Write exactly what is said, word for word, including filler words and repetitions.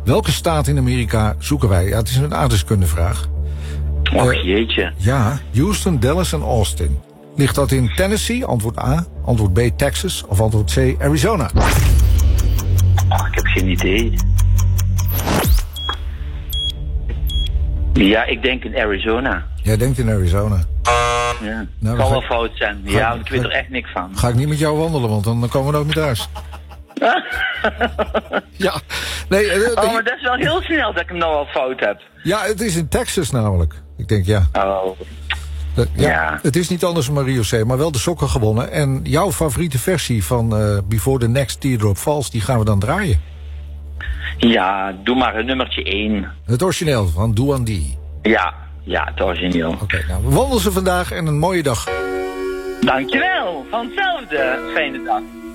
Welke staat in Amerika zoeken wij? Ja, het is een aardrijkskundevraag. Och, Uh, jeetje. Ja, Houston, Dallas en Austin. Ligt dat in Tennessee? Antwoord A. Antwoord B, Texas. Of antwoord C, Arizona? Oh, ik heb geen idee. Ja, ik denk in Arizona. Jij denkt in Arizona. Ja, Nou, kan ga wel ik- fout zijn. ga Ja, ik- want ik weet ga er ik- echt niks van. Ga ik niet met jou wandelen, want dan komen we ook niet thuis. Ja, nee, uh, Oh, maar dat is wel heel snel dat ik hem nou al fout heb. ja, het is in Texas namelijk. Ik denk, ja. Oh, Uh, ja, Ja. Het is niet anders dan Mario C, maar wel de sokken gewonnen. En jouw favoriete versie van uh, Before the Next Teardrop Falls, die gaan we dan draaien. ja, doe maar een nummertje één. Het origineel van Duan D. Ja, ja, het origineel. Oké, okay, nou, we wandelen ze vandaag en een mooie dag. Dankjewel, van hetzelfde. Fijne dag.